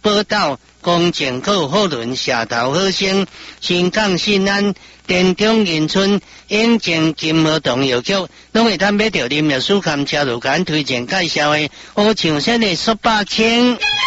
报道，公正课好论，社头好声，新港新安，田中银村，永靖金河童谣曲，拢会当买到林律师含车路间推荐介绍的，好唱声的说百千。